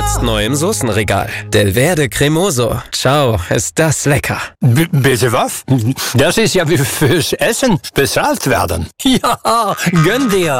Jetzt neu im Soßenregal. Delverde Cremoso. Ciao, ist das lecker. Bitte was? Das ist ja wie fürs Essen bezahlt werden. Ja, gönn dir.